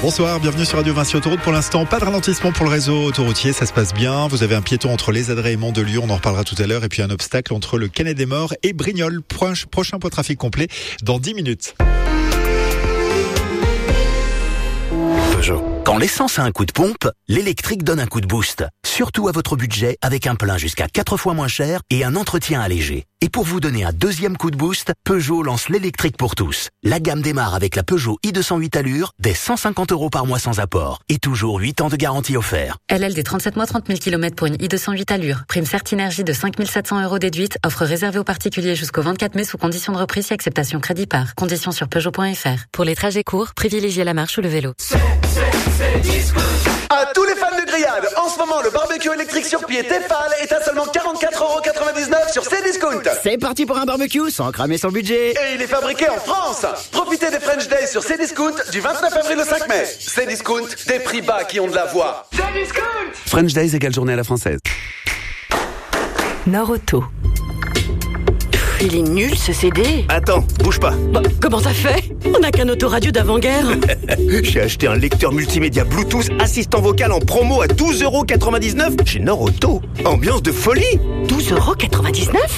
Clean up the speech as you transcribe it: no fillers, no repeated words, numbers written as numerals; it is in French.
Bonsoir, bienvenue sur Radio Vinci Autoroute. Pour l'instant, pas de ralentissement pour le réseau autoroutier, ça se passe bien. Vous avez un piéton entre Les Adrets et Mandelieu, on en reparlera tout à l'heure. Et puis un obstacle entre le Canet des Morts et Brignoles. Prochain point trafic complet dans 10 minutes. Peugeot. Quand l'essence a un coup de pompe, l'électrique donne un coup de boost. Surtout à votre budget, avec un plein jusqu'à 4 fois moins cher et un entretien allégé. Et pour vous donner un deuxième coup de boost, Peugeot lance l'électrique pour tous. La gamme démarre avec la Peugeot i208 Allure, dès 150 € par mois sans apport. Et toujours 8 ans de garantie offert. LL des 37 mois, 30 000 km pour une i208 Allure. Prime Certinergie de 5 700 € déduite. Offre réservée aux particuliers jusqu'au 24 mai sous condition de reprise et acceptation crédit par. Conditions sur Peugeot.fr. Pour les trajets courts, privilégiez la marche ou le vélo. À tous les fans de grillade, en ce moment, le barbecue électrique sur pied Tefal est à seulement 44,99 € sur Cdiscount. C'est parti pour un barbecue sans cramer son budget. Et il est fabriqué en France. Profitez des French Days sur Cdiscount du 29 avril au 5 mai. Cdiscount, des prix bas qui ont de la voix. Cdiscount. French Days égale journée à la française. Norauto. Il est nul ce CD. Attends, bouge pas. Bah, comment ça fait? On n'a qu'un autoradio d'avant-guerre. J'ai acheté un lecteur multimédia Bluetooth assistant vocal en promo à 12,99 € chez Norauto. Ambiance de folie. 12,99 €?